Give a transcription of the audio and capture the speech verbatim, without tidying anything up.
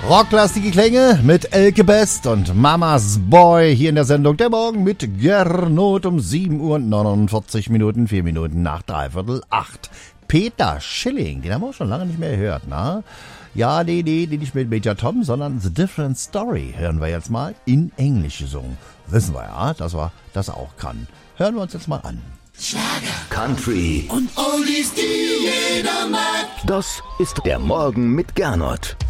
Rocklastige Klänge mit Elke Best und Mamas Boy hier in der Sendung Der Morgen mit Gernot um sieben Uhr und neunundvierzig Minuten, vier Minuten nach dreiviertel acht. Peter Schilling, den haben wir auch schon lange nicht mehr gehört, na? Ja, nee, nee, nicht mit Major Tom, sondern The Different Story hören wir jetzt mal in Englisch gesungen. Wissen wir ja, dass er das auch kann. Hören wir uns jetzt mal an. Schlager, Country und Oldies, die jeder mag. Das ist der Morgen mit Gernot.